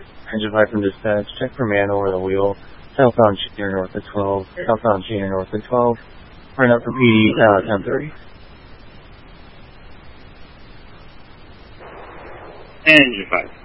Engine 5 from dispatch, check for man over the wheel. Southbound Cheater north of 12. Southbound Cheater north of 12. Run up for PD 1030. Engine 5.